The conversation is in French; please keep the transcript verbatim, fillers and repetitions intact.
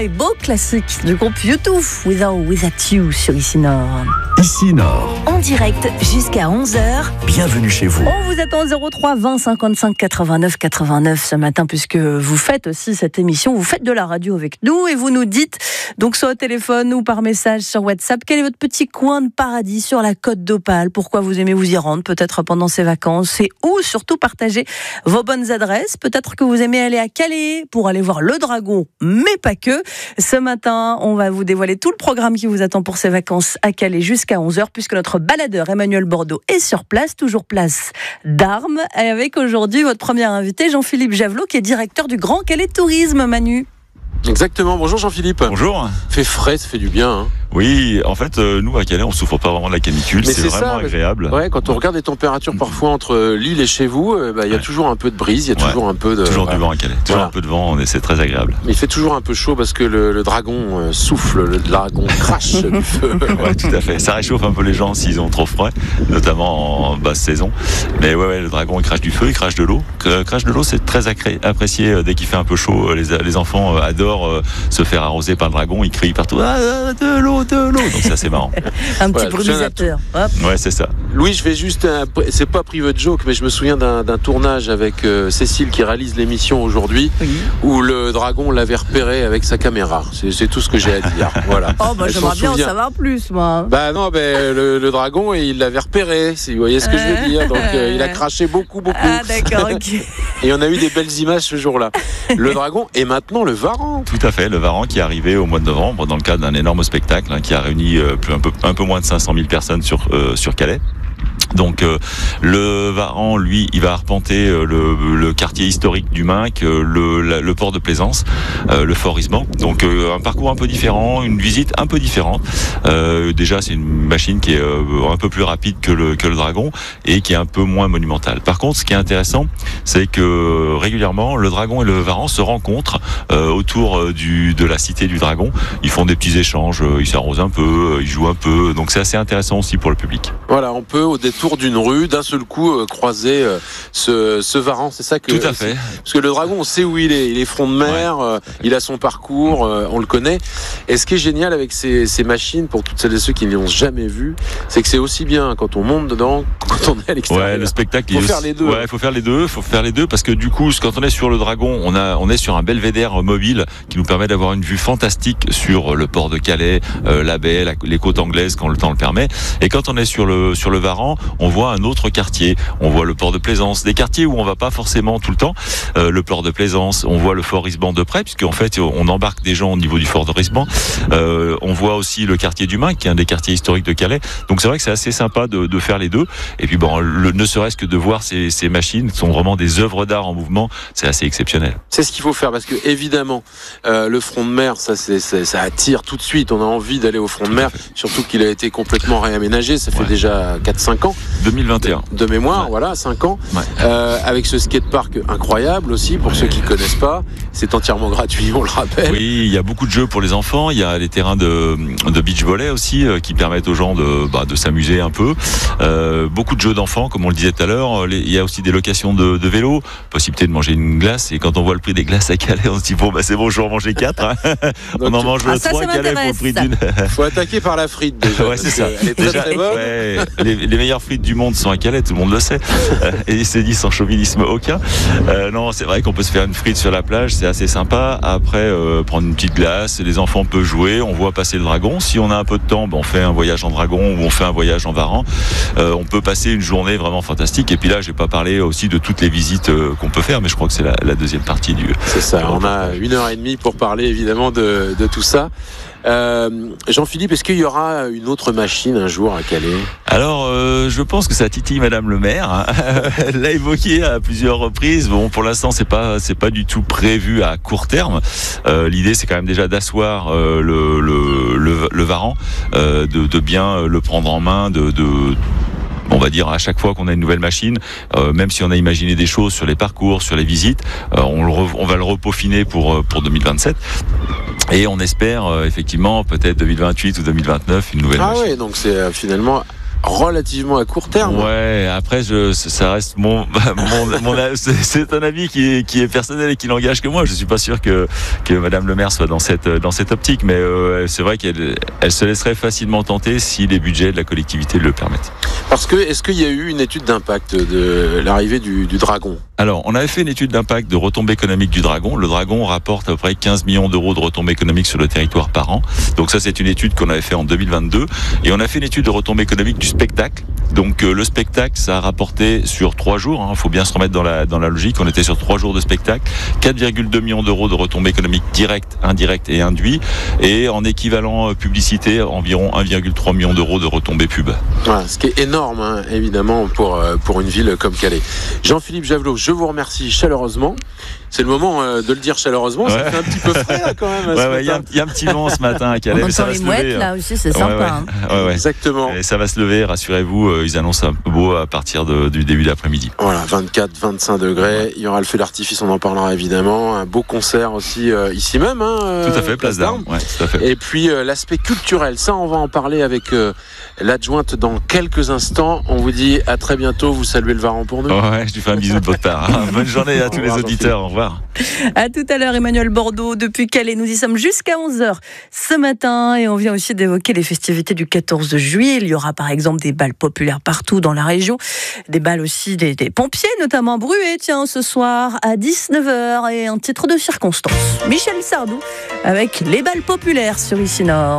les beaux classiques du groupe U deux, With or Without You sur Ici Nord. Ici Nord. En direct jusqu'à onze heures. Bienvenue chez vous. On vous attend au zéro trois vingt cinquante-cinq quatre-vingt-neuf quatre-vingt-neuf ce matin, puisque vous faites aussi cette émission, vous faites de la radio avec nous et vous nous dites, donc soit au téléphone ou par message sur WhatsApp, quel est votre petit coin de paradis sur la Côte d'Opale, pourquoi vous aimez vous y rendre, peut-être pendant ces vacances, et ou surtout partager vos bonnes adresses, peut-être que vous aimez aller à Calais pour aller voir le dragon, mais pas que. Ce matin, on va vous dévoiler tout le programme qui vous attend pour ces vacances à Calais jusqu'à onze heures, puisque notre baladeur Emmanuel Bordeaux est sur place, toujours place d'Armes, et avec aujourd'hui votre premier invité, Jean-Philippe Javelot, qui est directeur du Grand Calais Tourisme, Manu. Exactement, bonjour Jean-Philippe. Bonjour. Fait frais, ça fait du bien. Hein. Oui, en fait, euh, nous à Calais, on souffre pas vraiment de la canicule, c'est, c'est vraiment ça, agréable. Ouais, quand on regarde les températures parfois entre Lille et chez vous, il euh, bah, y a ouais. toujours un peu de brise, il y a toujours ouais. un peu de... Toujours voilà. du vent à Calais, toujours voilà. un peu de vent, c'est très agréable. Mais il fait toujours un peu chaud parce que le, le dragon euh, souffle, le dragon crache du feu. Ouais, tout à fait, ça réchauffe un peu les gens s'ils ont trop froid, notamment en basse saison. Mais ouais, ouais le dragon il crache du feu, il crache de l'eau. Euh, crache de l'eau, c'est très apprécié euh, dès qu'il fait un peu chaud. Les, les enfants euh, adorent euh, se faire arroser par le dragon, ils crient partout ah, de l'eau, de l'eau. Donc ça c'est marrant. Un petit ouais, brumisateur. Ouais, c'est ça. Louis, je fais juste un... c'est pas private joke, mais je me souviens d'un, d'un tournage avec euh, Cécile qui réalise l'émission aujourd'hui, oui. où le dragon l'avait repéré avec sa caméra. C'est, c'est tout ce que j'ai à dire. Voilà. Oh bah Elle j'aimerais bien en savoir plus, moi. Bah non, bah, le, le dragon il l'avait repéré. Si vous voyez ce que euh... je veux dire. Donc euh, il a craché beaucoup, beaucoup. Ah d'accord. Ok. Et on a eu des belles images ce jour-là. Le dragon et maintenant le Varan. Tout à fait, le Varan qui est arrivé au mois de novembre dans le cadre d'un énorme spectacle hein, qui a réuni euh, un, peu, un peu moins de cinq cent mille personnes sur, euh, sur Calais. Donc euh, le Varan, lui, il va arpenter euh, le, le quartier historique du Minc, euh, le, la, le port de Plaisance, euh, le fort Isban. Donc euh, un parcours un peu différent, une visite un peu différente. Euh, déjà, c'est une machine qui est euh, un peu plus rapide que le, que le Dragon et qui est un peu moins monumentale. Par contre, ce qui est intéressant, c'est que régulièrement, le Dragon et le Varan se rencontrent euh, autour du, de la cité du Dragon. Ils font des petits échanges, euh, ils s'arrosent un peu, euh, ils jouent un peu. Donc c'est assez intéressant aussi pour le public. Voilà, on peut au détour d'une rue, d'un seul coup, euh, croiser euh, ce, ce Varan, c'est ça que... Tout à fait. Parce que le dragon, on sait où il est, il est front de mer, ouais. euh, il a son parcours, euh, on le connaît. Et ce qui est génial avec ces, ces machines, pour toutes celles et ceux qui ne l'ont jamais vu, c'est que c'est aussi bien quand on monte dedans, quand on est à l'extérieur. Ouais, le spectacle... Il faut faire les deux. Ouais, il faut faire les deux, faut faire les deux, parce que du coup, quand on est sur le Dragon, on, a, on est sur un belvédère mobile qui nous permet d'avoir une vue fantastique sur le port de Calais, euh, la baie, la, les côtes anglaises quand le temps le permet. Et quand on est sur le, sur le Varan, on voit un autre quartier, on voit le port de Plaisance, des quartiers où on va pas forcément tout le temps, euh, le port de Plaisance, on voit le fort Isban de près, puisqu'en fait on embarque des gens au niveau du fort de Isban, euh, on voit aussi le quartier du Minc, qui est un des quartiers historiques de Calais, donc c'est vrai que c'est assez sympa de, de faire les deux, et puis bon, le, ne serait-ce que de voir ces, ces machines, qui sont vraiment des œuvres d'art en mouvement, c'est assez exceptionnel. C'est ce qu'il faut faire, parce que évidemment, euh, le front de mer, ça, c'est, c'est, ça attire tout de suite, on a envie d'aller au front de mer, surtout qu'il a été complètement réaménagé, ça fait ouais. déjà quatre cinq ans. deux mille vingt et un. De, de mémoire, ouais. voilà, cinq ans. Ouais. Euh, avec ce skatepark incroyable aussi, pour ouais. ceux qui ne connaissent pas. C'est entièrement gratuit, on le rappelle. Oui, il y a beaucoup de jeux pour les enfants. Il y a les terrains de, de beach volley aussi, euh, qui permettent aux gens de, bah, de s'amuser un peu. Euh, beaucoup de jeux d'enfants, comme on le disait tout à l'heure. Les, il y a aussi des locations de, de vélos, possibilité de manger une glace. Et quand on voit le prix des glaces à Calais, on se dit, bon, bah, c'est bon, je vais en manger quatre. Hein. on en mange ah, trois à Calais pour le prix d'une. Il faut attaquer par la frite déjà. Ouais, c'est ça. Elle est très, déjà, très bonne. Ouais, les, les meilleures frites du monde sont à Calais, tout le monde le sait. Et il s'est dit sans chauvinisme aucun. Euh, non, c'est vrai qu'on peut se faire une frite sur la plage, c'est assez sympa. Après, euh, prendre une petite glace, les enfants peuvent jouer, on voit passer le dragon. Si on a un peu de temps, ben, on fait un voyage en dragon ou on fait un voyage en Varan. Euh, on peut passer une journée vraiment fantastique. Et puis là, j'ai pas parlé aussi de toutes les visites euh, qu'on peut faire, mais je crois que c'est la, la deuxième partie du. C'est ça. On a une heure et demie pour parler évidemment de, de tout ça. Euh, Jean-Philippe, est-ce qu'il y aura une autre machine un jour à Calais ? Alors, euh, je pense que ça titille Madame le maire. Hein. Elle l'a évoqué à plusieurs reprises. Bon, pour l'instant, c'est pas, c'est pas du tout prévu à court terme. Euh, l'idée, c'est quand même déjà d'asseoir euh, le, le, le, le Varan, euh, de, de bien le prendre en main, de, de on va dire à chaque fois qu'on a une nouvelle machine, euh, même si on a imaginé des choses sur les parcours, sur les visites, euh, on, le re, on va le repeaufiner pour pour deux mille vingt-sept. Et on espère euh, effectivement peut-être deux mille vingt-huit ou deux mille vingt-neuf une nouvelle ah machine. Ah oui, donc c'est euh, finalement relativement à court terme. Ouais, après, je, ça reste mon, mon, mon c'est, c'est un avis qui est, qui est personnel et qui n'engage que moi. Je suis pas sûr que, que Madame le maire soit dans cette, dans cette optique, mais euh, c'est vrai qu'elle elle se laisserait facilement tenter si les budgets de la collectivité le permettent. Parce que, est-ce qu'il y a eu une étude d'impact de l'arrivée du, du Dragon ? Alors, on avait fait une étude d'impact de retombées économiques du Dragon. Le Dragon rapporte à peu près quinze millions d'euros de retombées économiques sur le territoire par an. Donc ça, c'est une étude qu'on avait fait en deux mille vingt-deux. Et on a fait une étude de retombées économiques du spectacle. Donc euh, le spectacle, ça a rapporté sur trois jours, il hein, faut bien se remettre dans la, dans la logique, on était sur trois jours de spectacle, quatre virgule deux millions d'euros de retombées économiques directes, indirectes et induits, et en équivalent publicité, environ un virgule trois million d'euros de retombées pub. Voilà, ce qui est énorme, hein, évidemment, pour, pour une ville comme Calais. Jean-Philippe Javelot, je vous remercie chaleureusement. C'est le moment euh, de le dire chaleureusement, ouais. Ça fait un petit peu frais là quand même. Ouais, ouais, il y, y a un petit vent ce matin à Calais, on mais ça va les se mouettes, lever. Là aussi, c'est ouais, sympa. Ouais, hein. ouais, ouais. Exactement. Et ça va se lever, rassurez-vous, euh, ils annoncent un peu beau à partir de, du début d'après-midi. Voilà, vingt-quatre, vingt-cinq degrés. Ouais. Il y aura le feu d'artifice, on en parlera évidemment. Un beau concert aussi euh, ici même. Hein, euh, tout à fait, place d'Armes. Ouais, tout à fait. Et puis euh, l'aspect culturel, ça on va en parler avec euh, l'adjointe dans quelques instants. On vous dit à très bientôt. Vous saluez le Varan pour nous. Ouais, je lui fais un bisou de votre part. Hein. Bonne journée à tous les auditeurs. Au revoir. À tout à l'heure, Emmanuel Bordeaux, depuis Calais. Nous y sommes jusqu'à onze heures ce matin et on vient aussi d'évoquer les festivités du quatorze juillet. Il y aura par exemple des bals populaires partout dans la région, des bals aussi des, des pompiers, notamment à Bruay, tiens, ce soir à dix-neuf heures et un titre de circonstance. Michel Sardou avec les bals populaires sur Ici Nord.